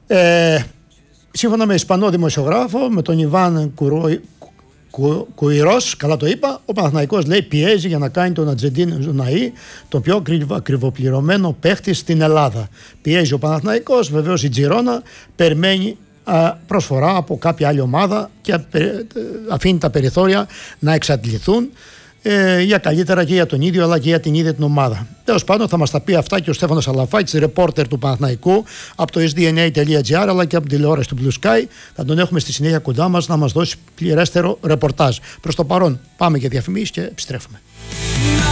Σύμφωνα με Ισπανό δημοσιογράφο, με τον Ιβάν Κουιρός, καλά το είπα, ο Παναθηναϊκός λέει πιέζει για να κάνει τον Ατζεντίν Ζουναή τον πιο ακριβοπληρωμένο παίχτη στην Ελλάδα. Πιέζει ο Παναθηναϊκός, βεβαίως η Τζιρόνα περιμένει προσφορά από κάποια άλλη ομάδα και αφήνει τα περιθώρια να εξαντληθούν για καλύτερα και για τον ίδιο αλλά και για την ίδια την ομάδα. Τέλος πάντων, θα μας τα πει αυτά και ο Στέφανος Αλαφάκης, ρεπόρτερ του Παναθηναϊκού από το sdna.gr αλλά και από την τηλεόραση του Blue Sky. Θα τον έχουμε στη συνέχεια κοντά μας να μας δώσει πληρέστερο ρεπορτάζ. Προς το παρόν πάμε για διαφημίσεις και επιστρέφουμε.